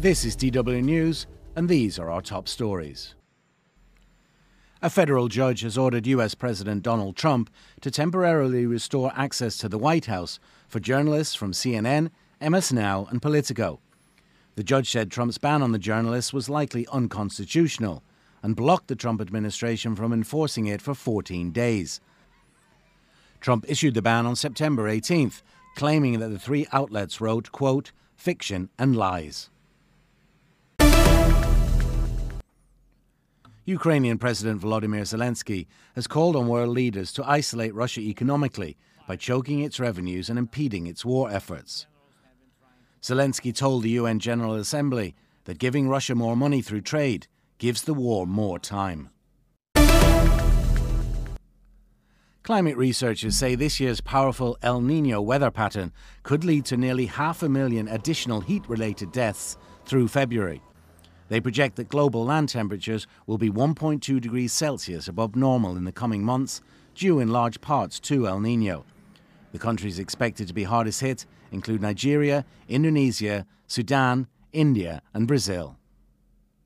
This is DW News, and these are our top stories. A federal judge has ordered US President Donald Trump to temporarily restore access to the White House for journalists from CNN, MS Now and Politico. The judge said Trump's ban on the journalists was likely unconstitutional and blocked the Trump administration from enforcing it for 14 days. Trump issued the ban on September 18th, claiming that the three outlets wrote, quote, fiction and lies. Ukrainian President Volodymyr Zelensky has called on world leaders to isolate Russia economically by choking its revenues and impeding its war efforts. Zelensky told the UN General Assembly that giving Russia more money through trade gives the war more time. Climate researchers say this year's powerful El Niño weather pattern could lead to nearly 500,000 additional heat-related deaths through February. They project that global land temperatures will be 1.2 degrees Celsius above normal in the coming months, due in large parts to El Niño. The countries expected to be hardest hit include Nigeria, Indonesia, Sudan, India and Brazil.